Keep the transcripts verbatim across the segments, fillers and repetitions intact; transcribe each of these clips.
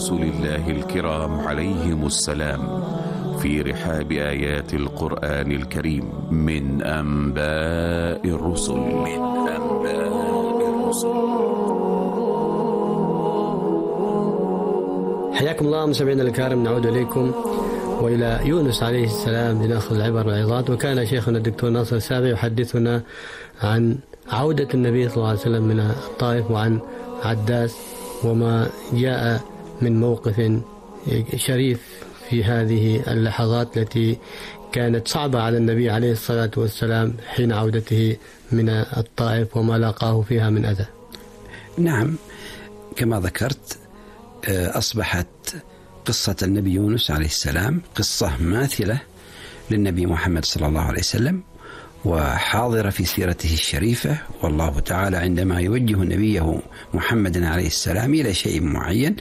رسل الله الكرام عليهم السلام في رحاب آيات القرآن الكريم من أنباء الرسل من أنباء الرسل. حياكم الله مستمعينا الكرام، نعود إليكم وإلى يونس عليه السلام لنأخذ العبر والعظات. وكان شيخنا الدكتور ناصر السابع يحدثنا عن عودة النبي صلى الله عليه وسلم من الطائف وعن عداس وما جاء من موقف شريف في هذه اللحظات التي كانت صعبة على النبي عليه الصلاة والسلام حين عودته من الطائف وما لاقاه فيها من أذى. نعم، كما ذكرت أصبحت قصة النبي يونس عليه السلام قصة ماثلة للنبي محمد صلى الله عليه وسلم وحاضرة في سيرته الشريفة. والله تعالى عندما يوجه نبيه محمد عليه السلام إلى شيء معين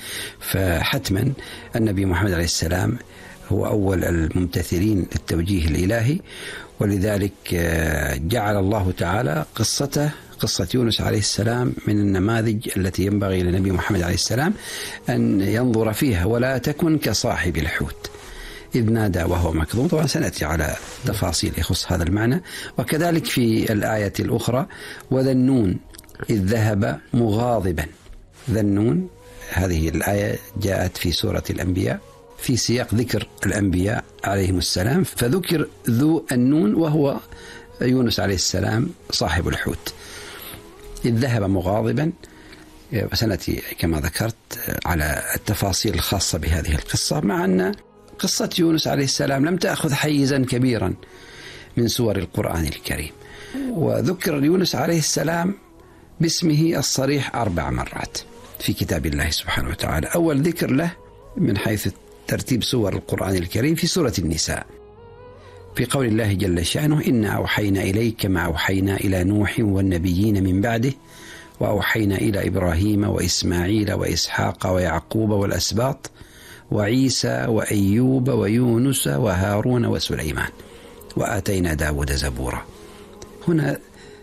فحتما النبي محمد عليه السلام هو أول الممتثلين للتوجيه الإلهي، ولذلك جعل الله تعالى قصته قصة يونس عليه السلام من النماذج التي ينبغي للنبي محمد عليه السلام أن ينظر فيها. ولا تكن كصاحب الحوت إذ نادى وهو مكظوم. طبعا سنأتي على تفاصيل يخص هذا المعنى. وكذلك في الآية الأخرى وذا النون إذ ذهب مغاضبا. ذا النون هذه الآية جاءت في سورة الأنبياء في سياق ذكر الأنبياء عليهم السلام، فذكر ذو النون وهو يونس عليه السلام صاحب الحوت. إذ ذهب مغاضبا، وسنأتي كما ذكرت على التفاصيل الخاصة بهذه القصة، مع أن قصة يونس عليه السلام لم تأخذ حيزا كبيرا من سور القرآن الكريم. وذكر يونس عليه السلام باسمه الصريح أربع مرات في كتاب الله سبحانه وتعالى. أول ذكر له من حيث ترتيب سور القرآن الكريم في سورة النساء في قول الله جل شأنه إنا أوحينا إليك ما أوحينا إلى نوح والنبيين من بعده وأوحينا إلى إبراهيم وإسماعيل وإسحاق ويعقوب والأسباط وعيسى وأيوب ويونس وهارون وسليمان وآتينا داود زبورا. هنا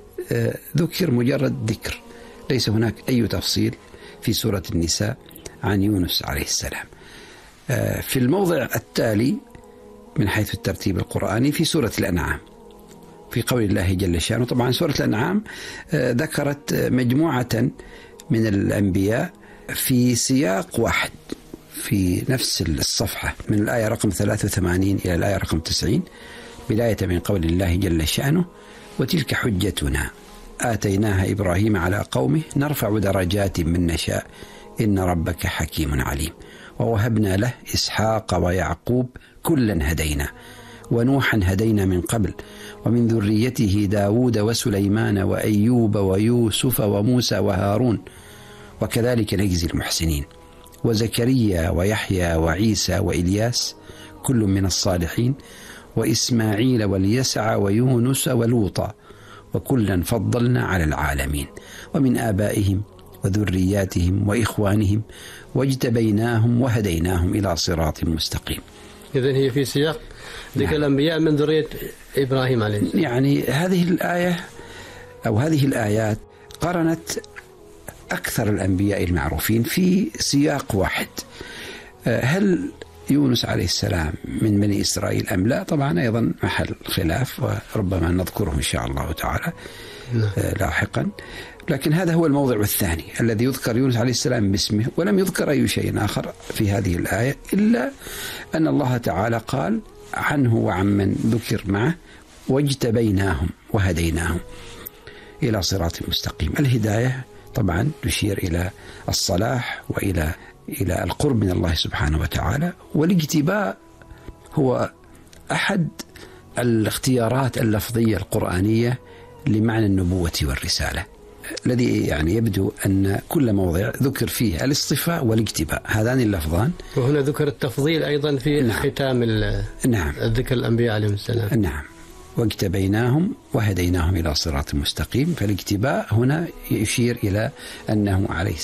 ذكر مجرد ذكر، ليس هناك أي تفصيل في سورة النساء عن يونس عليه السلام. في الموضع التالي من حيث الترتيب القرآني في سورة الأنعام في قول الله جل شأنه. طبعا سورة الأنعام ذكرت مجموعة من الأنبياء في سياق واحد في نفس الصفحة من الآية رقم ثلاثة وثمانين إلى الآية رقم تسعين، بداية من قول الله جل شأنه وتلك حجتنا آتيناها إبراهيم على قومه نرفع درجات من نشاء إن ربك حكيم عليم ووهبنا له إسحاق ويعقوب كلا هدينا ونوحا هدينا من قبل ومن ذريته داود وسليمان وأيوب ويوسف وموسى وهارون وكذلك نجزي المحسنين وزكريا ويحيى وعيسى وإلياس كل من الصالحين وإسماعيل واليسع ويونس ولوطا وكلا فضلنا على العالمين ومن آبائهم وذرياتهم وإخوانهم واجتبيناهم وهديناهم إلى صراط مستقيم. إذن هي في سياق ذكر نعم. الأنبياء من ذرية إبراهيم عليه السلام. يعني هذه الآية أو هذه الآيات قرنت أكثر الأنبياء المعروفين في سياق واحد. هل يونس عليه السلام من بني إسرائيل أم لا؟ طبعا أيضا محل خلاف وربما نذكره إن شاء الله تعالى لاحقا. لكن هذا هو الموضع الثاني الذي يذكر يونس عليه السلام باسمه ولم يذكر أي شيء آخر في هذه الآية إلا أن الله تعالى قال عنه وعن من ذكر معه واجتبيناهم وهديناهم إلى صراط مستقيم. الهداية طبعا تشير إلى الصلاح وإلى إلى القرب من الله سبحانه وتعالى، والاجتباء هو أحد الاختيارات اللفظية القرآنية لمعنى النبوة والرسالة، الذي يعني يبدو أن كل موضع ذكر فيه الاصطفاء والاجتباء، هذان اللفظان. وهنا ذكر التفضيل أيضا في نعم. ختام نعم. ذكر الأنبياء عليهم السلام. نعم. واجتبيناهم وهديناهم إلى صراط مستقيم. فالاجتباء هنا يشير إلى أنه عليه